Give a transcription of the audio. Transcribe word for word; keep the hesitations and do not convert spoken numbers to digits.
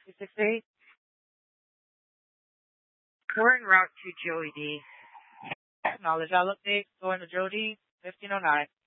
two six eight. We're en route to Joey D. Knowledge, I'll update. Going to Joey D. fifteen oh nine.